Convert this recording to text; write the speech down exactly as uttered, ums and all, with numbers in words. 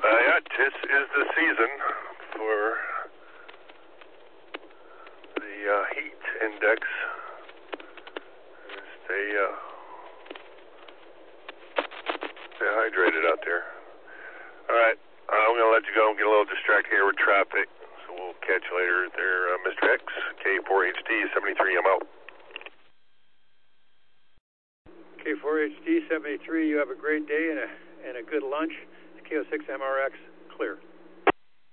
Uh, yeah, this is the season for the uh, heat index. Stay, uh, stay hydrated out there. All right, uh, I'm going to let you go. I'm getting a little distracted here with traffic, so we'll catch you later there, uh, Mister X, K four H D seventy-three, I'm out. K four H D seventy-three, you have a great day and a, and a good lunch. K O six M R X, clear.